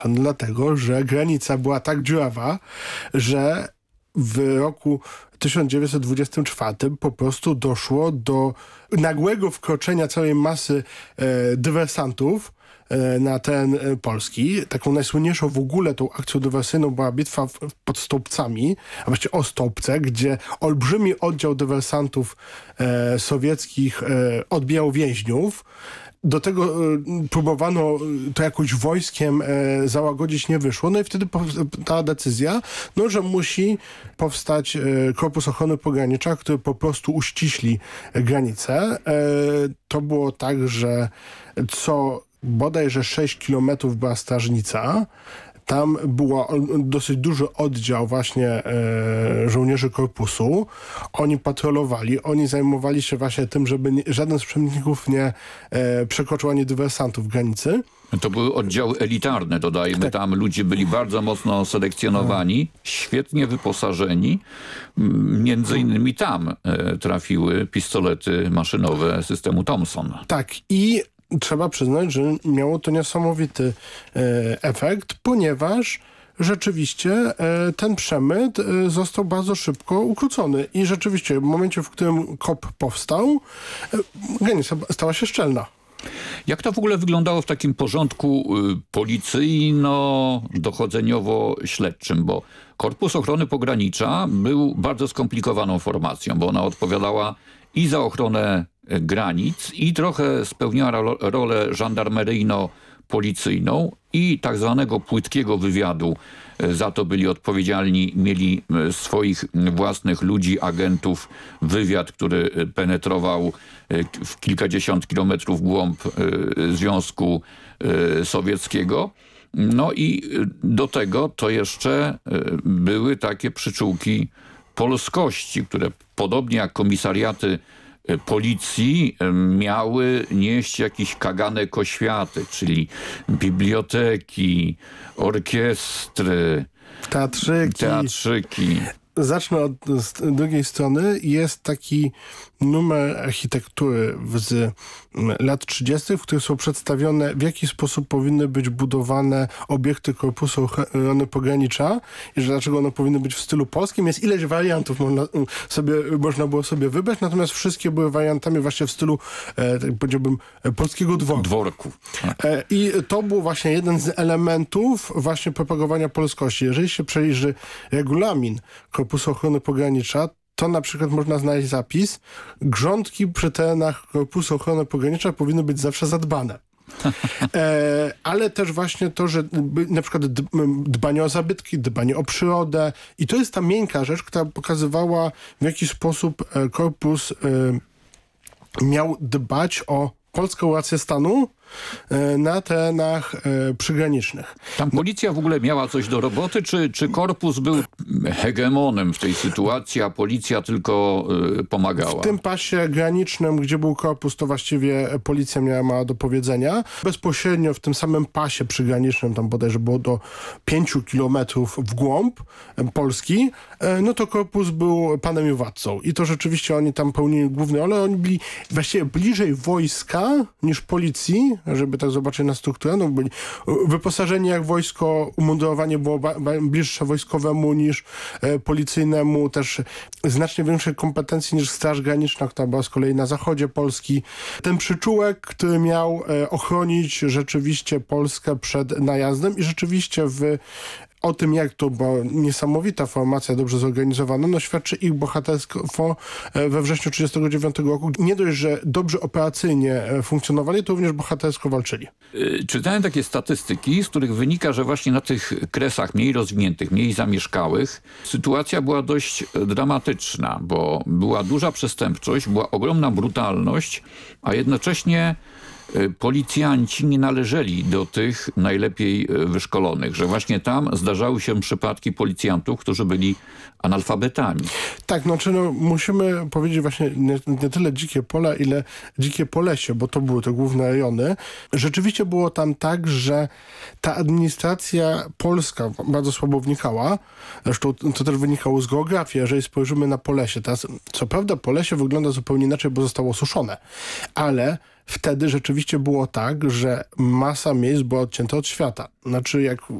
Dlatego, że granica była tak dziurawa, że w roku 1924 po prostu doszło do nagłego wkroczenia całej masy dywersantów na teren Polski. Taką najsłynniejszą w ogóle tą akcją dywersyjną była bitwa pod Stołpcami, a właściwie o Stołpce, gdzie olbrzymi oddział dywersantów sowieckich odbijał więźniów. Do tego próbowano to jakoś wojskiem załagodzić, nie wyszło. No i wtedy ta decyzja, no, że musi powstać Korpus Ochrony Pogranicza, który po prostu uściśli granice. To było tak, że co bodajże 6 kilometrów była strażnica. Tam był dosyć duży oddział właśnie żołnierzy korpusu. Oni patrolowali, oni zajmowali się właśnie tym, żeby żaden z przemytników nie przekroczył ani dywersantów granicy. To były oddziały elitarne, dodajmy. Tak. Tam ludzie byli bardzo mocno selekcjonowani, świetnie wyposażeni. Między innymi tam trafiły pistolety maszynowe systemu Thompson. Tak, i trzeba przyznać, że miało to niesamowity efekt, ponieważ rzeczywiście ten przemyt został bardzo szybko ukrócony. I rzeczywiście w momencie, w którym KOP powstał, granica stała się szczelna. Jak to w ogóle wyglądało w takim porządku policyjno-dochodzeniowo-śledczym? Bo Korpus Ochrony Pogranicza był bardzo skomplikowaną formacją, bo ona odpowiadała i za ochronę granic i trochę spełniała rolę żandarmeryjno-policyjną i tak zwanego płytkiego wywiadu. Za to byli odpowiedzialni, mieli swoich własnych ludzi, agentów, wywiad, który penetrował w kilkadziesiąt kilometrów w głąb Związku Sowieckiego. No i do tego to jeszcze były takie przyczółki polskości, które podobnie jak komisariaty policji miały nieść jakieś kaganek oświaty, biblioteki, orkiestry, teatrzyki. Zacznę od drugiej strony. Jest taki numer architektury z lat 30., w których są przedstawione, w jaki sposób powinny być budowane obiekty Korpusu Ochrony Pogranicza i że dlaczego one powinny być w stylu polskim. Jest ileś wariantów, można było sobie wybrać, natomiast wszystkie były wariantami właśnie w stylu, tak powiedziałbym, polskiego dworku. I to był właśnie jeden z elementów właśnie propagowania polskości. Jeżeli się przejrzy regulamin Korpusu Ochrony Pogranicza, to na przykład można znaleźć zapis: grządki przy terenach Korpusu Ochrony Pogranicza powinny być zawsze zadbane. Ale też właśnie to, że na przykład dbanie o zabytki, dbanie o przyrodę. I to jest ta miękka rzecz, która pokazywała, w jaki sposób korpus miał dbać o polską rację stanu na terenach przygranicznych. Tam policja w ogóle miała coś do roboty, czy korpus był hegemonem w tej sytuacji, a policja tylko pomagała? W tym pasie granicznym, gdzie był korpus, to właściwie policja miała mało do powiedzenia. Bezpośrednio w tym samym pasie przygranicznym, tam bodajże było do 5 kilometrów w głąb Polski, no to korpus był panem i władcą. I to rzeczywiście oni tam pełnili główną rolę. Oni byli właściwie bliżej wojska niż policji, żeby tak zobaczyć na strukturę. No, byli wyposażeni jak wojsko, umundurowanie było bliższe wojskowemu niż policyjnemu, też znacznie większej kompetencji niż Straż Graniczna, która była z kolei na zachodzie Polski. Ten przyczółek, który miał ochronić rzeczywiście Polskę przed najazdem i rzeczywiście o tym, jak to była niesamowita formacja, dobrze zorganizowana, no świadczy ich bohaterstwo we wrześniu 1939 roku. Nie dość, że dobrze operacyjnie funkcjonowali, to również bohatersko walczyli. Czytałem takie statystyki, z których wynika, że właśnie na tych kresach mniej rozwiniętych, mniej zamieszkałych, sytuacja była dość dramatyczna, bo była duża przestępczość, była ogromna brutalność, a jednocześnie policjanci nie należeli do tych najlepiej wyszkolonych, że właśnie tam zdarzały się przypadki policjantów, którzy byli analfabetami. Tak, znaczy musimy powiedzieć właśnie nie tyle dzikie pola, ile dzikie Polesie, bo to były te główne rejony. Rzeczywiście było tam tak, że ta administracja polska bardzo słabo wnikała. Zresztą to też wynikało z geografii. Jeżeli spojrzymy na Polesie, teraz co prawda Polesie wygląda zupełnie inaczej, bo zostało osuszone, ale wtedy rzeczywiście było tak, że masa miejsc była odcięta od świata. Znaczy, jak